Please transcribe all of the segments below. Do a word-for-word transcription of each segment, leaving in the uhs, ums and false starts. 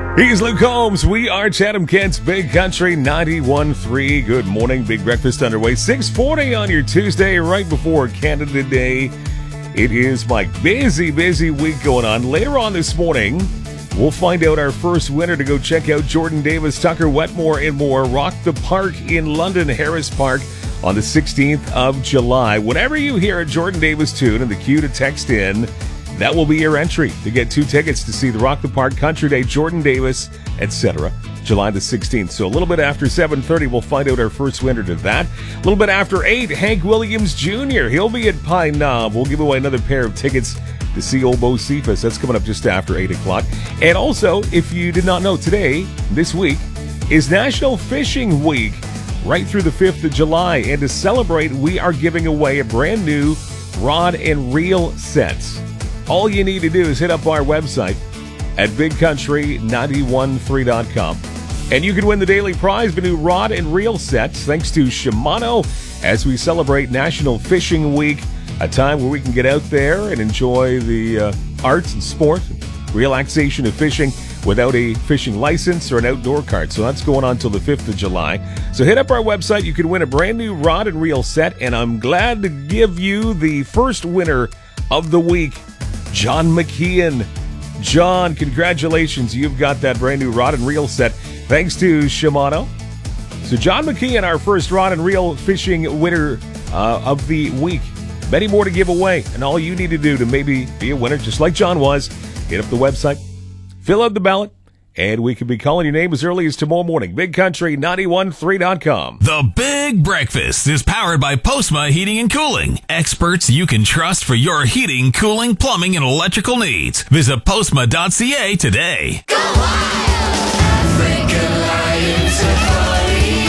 He's Luke Combs. We are Chatham Kent's Big Country ninety-one point three. Good morning. Big breakfast underway. six forty on your Tuesday, right before Canada Day. It is my busy, busy week going on. Later on this morning, we'll find out our first winner to go check out Jordan Davis, Tucker Wetmore, and more. Rock the Park in London, Harris Park, on the sixteenth of July. Whenever you hear a Jordan Davis tune and the cue to text in, that will be your entry to get two tickets to see the Rock the Park, Country Day, Jordan Davis, et cetera, July the sixteenth. So a little bit after seven thirty, we'll find out our first winner to that. A little bit after eight, Hank Williams Junior He'll be at Pine Knob. We'll give away another pair of tickets to see Old Bo Cephas. That's coming up just after eight o'clock. And also, if you did not know, today, this week, is National Fishing Week, right through the fifth of July. And to celebrate, we are giving away a brand new rod and reel sets. All you need to do is hit up our website at big country nine one three dot com. And you can win the daily prize of a new rod and reel sets thanks to Shimano as we celebrate National Fishing Week, a time where we can get out there and enjoy the uh, arts and sport, relaxation of fishing without a fishing license or an outdoor cart. So that's going on until the fifth of July. So hit up our website. You can win a brand new rod and reel set. And I'm glad to give you the first winner of the week, John McKeon. John, congratulations. You've got that brand new rod and reel set thanks to Shimano. So John McKeon, our first rod and reel fishing winner uh, of the week. Many more to give away. And all you need to do to maybe be a winner, just like John was, hit up the website, fill out the ballot, and we can be calling your name as early as tomorrow morning. big country nine one three dot com. The Big Breakfast is powered by Postma Heating and Cooling. Experts you can trust for your heating, cooling, plumbing, and electrical needs. Visit postma dot c a today. Go wild! African Lion Safari.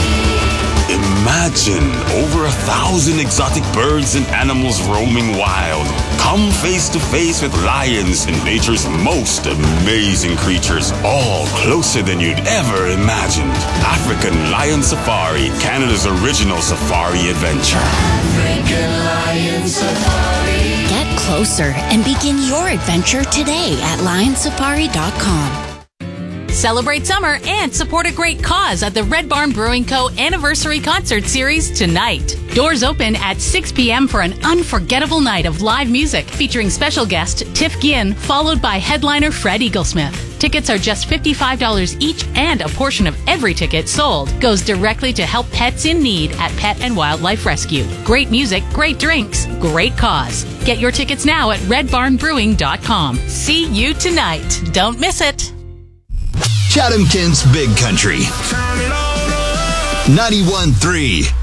Imagine over a thousand exotic birds and animals roaming wild. Come face to face with lions and nature's most amazing creatures, all closer than you'd ever imagined. African Lion Safari, Canada's original safari adventure. African Lion Safari. Get closer and begin your adventure today at lion safari dot com. Celebrate summer and support a great cause at the Red Barn Brewing Co. Anniversary Concert Series tonight. Doors open at six p.m. for an unforgettable night of live music featuring special guest Tiff Ginn, followed by headliner Fred Eaglesmith. Tickets are just fifty-five dollars each, and a portion of every ticket sold goes directly to help pets in need at Pet and Wildlife Rescue. Great music, great drinks, great cause. Get your tickets now at red barn brewing dot com. See you tonight. Don't miss it. Chatham Kent's Big Country ninety-one point three.